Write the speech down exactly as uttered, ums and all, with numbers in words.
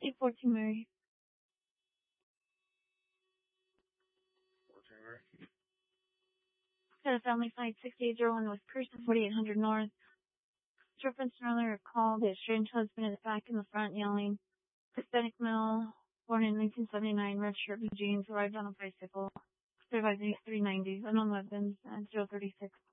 eight fourteen Mary. Got a family flight sixty-eight oh one with person forty-eight hundred north. Reference an earlier call, the estranged husband in the back and the front yelling. Hispanic male, born in nineteen seventy-nine, red shirt, blue jeans, arrived on a bicycle. Survived three ninety, unknown weapons, and zero thirty-six.